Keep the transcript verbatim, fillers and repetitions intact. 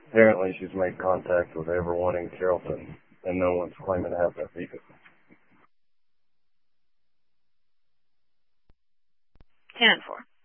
Apparently she's made contact with everyone in Carrollton, and no one's claiming to have that vehicle. ten four.